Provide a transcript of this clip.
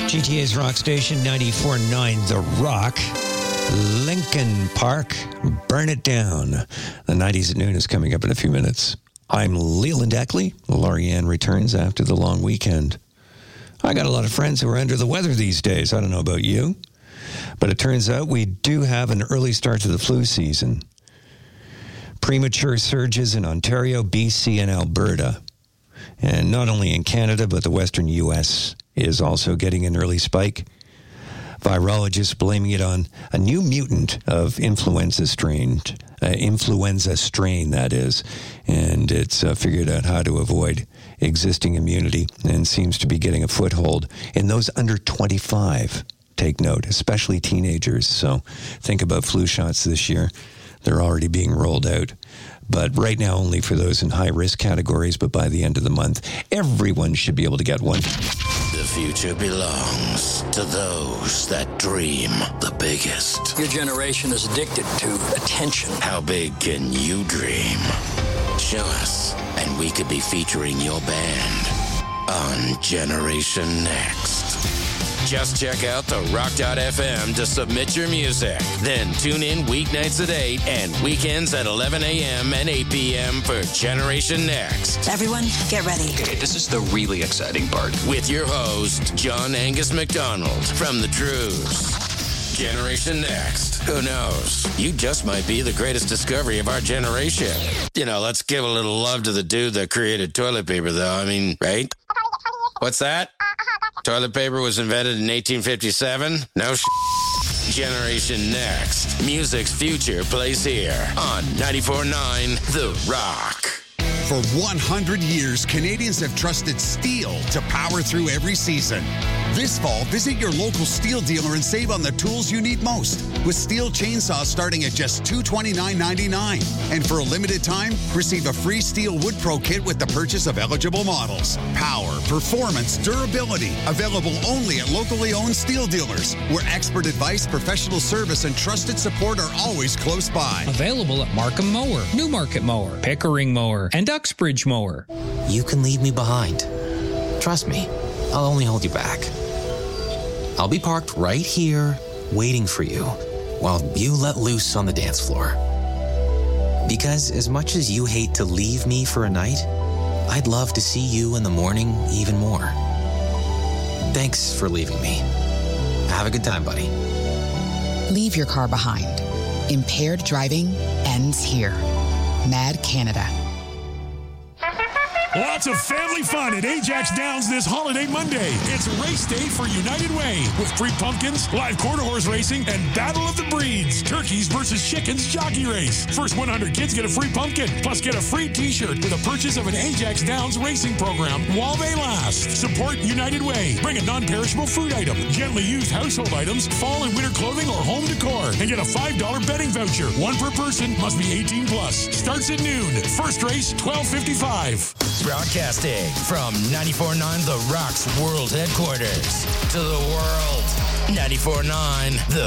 GTA's Rock Station 94.9 The Rock. Lincoln Park, Burn It Down. The 90s at noon is coming up in a few minutes. I'm Leland Eckley. Laurie Ann returns after the long weekend. I got a lot of friends who are under the weather these days. I don't know about you. But it turns out we do have an early start to the flu season. Premature surges in Ontario, BC, and Alberta. And not only in Canada, but the western U.S. is also getting an early spike. Virologists blaming it on a new mutant of influenza strain, that is. And it's figured out how to avoid existing immunity and seems to be getting a foothold in those under 25. Take note, especially teenagers. So think about flu shots this year. They're already being rolled out. But right now, only for those in high-risk categories. But by the end of the month, everyone should be able to get one. The future belongs to those that dream the biggest. Your generation is addicted to attention. How big can you dream? Show us, and we could be featuring your band on Generation Next. Just check out the rock.fm to submit your music. Then tune in weeknights at 8 and weekends at 11 a.m. and 8 p.m. for Generation Next. Everyone, get ready. Okay, this is the really exciting part. With your host, John Angus McDonald from The Trues. Generation Next. Who knows? You just might be the greatest discovery of our generation. You know, let's give a little love to the dude that created toilet paper, though. I mean, right? What's that? Toilet paper was invented in 1857? No Generation Next. Music's future plays here on 94.9 The Rock. For 100 years, Canadians have trusted steel to power through every season. This fall, visit your local steel dealer and save on the tools you need most, with steel chainsaws starting at just $229.99. And for a limited time, receive a free Steel Wood Pro kit with the purchase of eligible models. Power, performance, durability, available only at locally owned steel dealers, where expert advice, professional service, and trusted support are always close by. Available at Markham Mower, Newmarket Mower, Pickering Mower, and Uxbridge Mower. You can leave me behind. Trust me, I'll only hold you back. I'll be parked right here, waiting for you, while you let loose on the dance floor. Because as much as you hate to leave me for a night, I'd love to see you in the morning even more. Thanks for leaving me. Have a good time, buddy. Leave your car behind. Impaired driving ends here. Mad Canada. Lots of family fun at Ajax Downs this holiday Monday. It's race day for United Way with free pumpkins, live quarter horse racing, and Battle of the Breeds. Turkeys versus chickens jockey race. First 100 kids get a free pumpkin, plus get a free t-shirt with a purchase of an Ajax Downs racing program while they last. Support United Way. Bring a non-perishable food item, gently used household items, fall and winter clothing, or home decor, and get a $5 betting voucher. One per person, must be 18 plus. Starts at noon. First race, 12:55. Broadcasting from 94.9 The Rock's world headquarters to the world. 94.9 The